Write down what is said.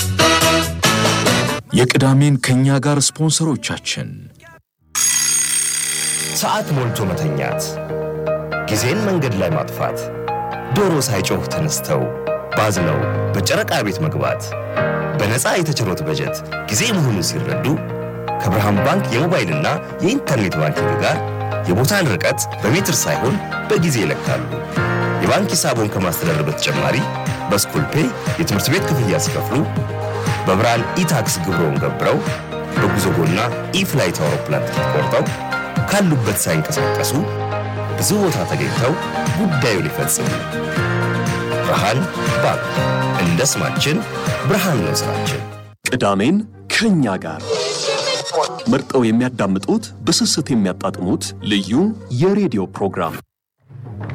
የቅዳሜን ከኛ ጋር ስፖንሰሮቻችን ሰዓት ሞልቶ መተኛት ጊዜን መንገድ ላይ ማጥፋት ዶሮ ሳይጮህ ተነስተው ባዝነው በጨረቃ ቤት መግባት በነፃ የተቸሮት በጀት ጊዜ መሆኑን ሲረዱ ከብርሃን ባንክ የሞባይልና የኢንተርኔት ባንኪንግ ጋር የቦታን ርቀት በሜትር ሳይሆን በጊዜ ይለካሉ የባንክ ሂሳቦን ከማስተዳደር በተጨማሪ በስኩል ፔይ የትምህርት ቤት ክፍያ ሲከፍሉ በብርሃን ኢታክስ ግብሮን ገብረው በጉዞጎና ኢፍላይት አውሮፕላን ትኬት ቆርጠው ካሉበት ሳይንቀሳቀሱ ብዙ ቦታ ተገኝተው ጉዳዩ ሊፈጽሙ ብርሃን ባንክ እንደ ስማችን ብርሃን ነው ስራችን ቅዳሜን ከኛ ጋር መርጠው የሚያዳምጡት በስስት የሚያጣጥሙት ልዩ የሬዲዮ ፕሮግራም